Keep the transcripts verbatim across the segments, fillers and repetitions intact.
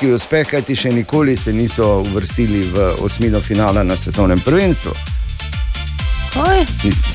vrhunski uspeh, kajti še nikoli se niso uvrstili v osmino finala na svetovnem prvenstvu. Oj.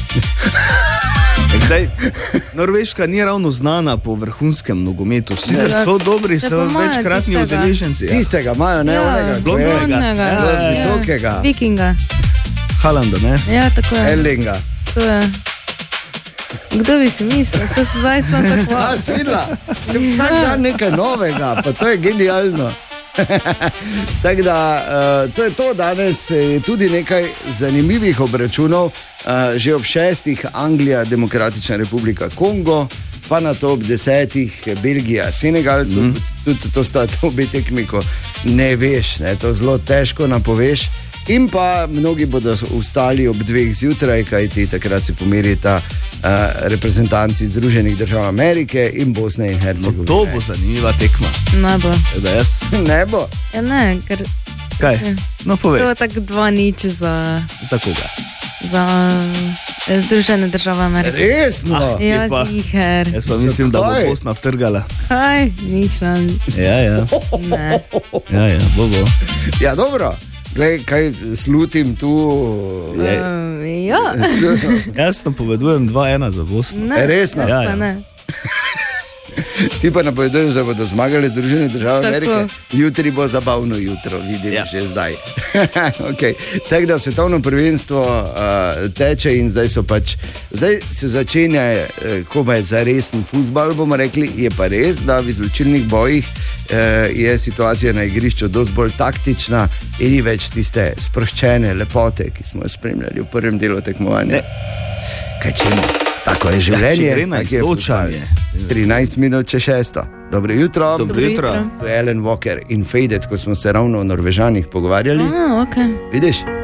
Zdaj, Norveška ni ravno znana po vrhunskem nogometu. Sicer so dobri, so večkratni udeleženci. Tistega imajo, ne Ja, onega, blondnega. ja, visokega. Vikinga. Halanda, ne? Ja, tako je. Erlinga. To je. Kdo bi si mislil? To se zdaj sem tako. A, svidla. Vsak dan nekaj novega, pa to je genialno. Tako da, uh, to je to danes, je tudi nekaj zanimivih obračunov. Uh, že ob šestih Anglija, Demokratična republika Kongo, pa na to ob desetih Belgija, Senegal, mm. tudi to sta to obe tekmi, ko ne veš, ne, to zelo težko napoveš. In pa mnogi bodo vstali ob dveh zjutraj, kajti takrat se pomerita uh, reprezentanci Združenih držav Amerike in Bosne in Hercegovine. No, to bo zanimiva tekma. Ne bo. Da jaz... Ne bo? Ja, ne, ker... Kaj? No, povej. To je tako dva nič za... Za koga? Za eh, Združene države Amerike. Resno? Ja, ziher. Jaz pa mislim, da bo Bosna vtrgala. Kaj? Ni šans. Ja, ja. Ne. Ja, ja, bo, bo. Ja, dobro. Glej, kaj slutim tu? Je. Um, ja. Jaz napovedujem dva ena za Bosno. Ne, resno? jaz Ja, pa ja. ne. Ti pa napoveduješ, da bodo zmagali Združene države Tako. Amerike. Jutri bo zabavno jutro, vidim Ja. že zdaj. Okay. Tako da svetovno prvenstvo uh, teče in zdaj so pač, zdaj se začenja uh, komaj za resen fuzbal, bomo rekli, je pa res, da v izločilnih bojih uh, je situacija na igrišču dosti bolj taktična in ni več tiste sproščene lepote, ki smo jo spremljali v prvem delu tekmovanja. Kaj čemo? Tako je življenje, Ja, če gre na tak je izločanje. fuzbal. trinajst minut če šesto. Dobro jutro. Dobro jutro. jutro. To je Alan Walker in Faded, ko smo se ravno o Norvežanih pogovarjali. A, okay. Vidiš?